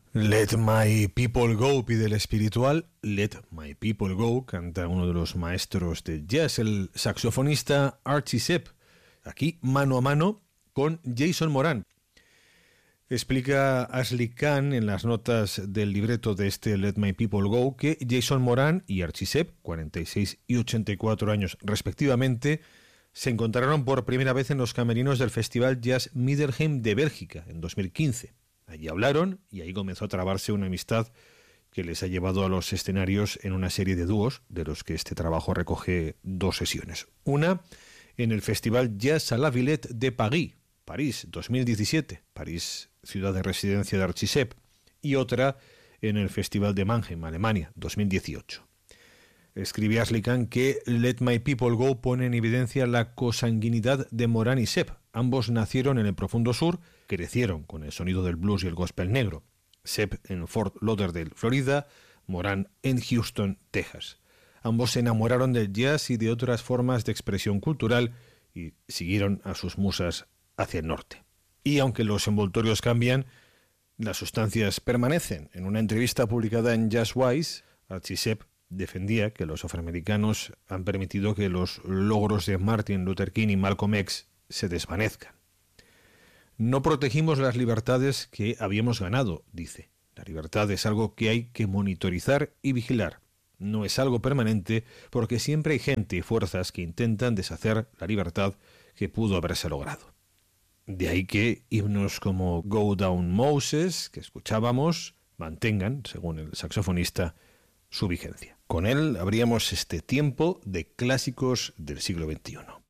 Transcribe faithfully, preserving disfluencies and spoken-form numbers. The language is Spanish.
Let My People Go pide el espiritual, Let My People Go canta uno de los maestros de jazz, el saxofonista Archie Shepp, aquí mano a mano con Jason Moran. Explica Ashley Kahn en las notas del libreto de este Let My People Go que Jason Moran y Archie Shepp, cuarenta y seis y ochenta y cuatro años respectivamente, se encontraron por primera vez en los camerinos del Festival Jazz Middelheim de Bélgica en dos mil quince. Allí hablaron y ahí comenzó a trabarse una amistad que les ha llevado a los escenarios en una serie de dúos, de los que este trabajo recoge dos sesiones. Una en el Festival Jazz à la Villette de Paris, París dos mil diecisiete, París, ciudad de residencia de Archie Shepp, y otra en el Festival de Mannheim, Alemania, dos mil dieciocho. Escribe Ashley Kahn que Let My People Go pone en evidencia la consanguinidad de Moran y Shepp. Ambos nacieron en el profundo sur, crecieron con el sonido del blues y el gospel negro. Shepp en Fort Lauderdale, Florida, Moran en Houston, Texas. Ambos se enamoraron del jazz y de otras formas de expresión cultural y siguieron a sus musas hacia el norte. Y aunque los envoltorios cambian, las sustancias permanecen. En una entrevista publicada en Jazzwise, Archie Shepp defendía que los afroamericanos han permitido que los logros de Martin Luther King y Malcolm X se desvanezcan. No protegimos las libertades que habíamos ganado, dice. La libertad es algo que hay que monitorizar y vigilar. No es algo permanente porque siempre hay gente y fuerzas que intentan deshacer la libertad que pudo haberse logrado. De ahí que himnos como Go Down Moses, que escuchábamos, mantengan, según el saxofonista, su vigencia. Con él abríamos este tiempo de clásicos del siglo veintiuno.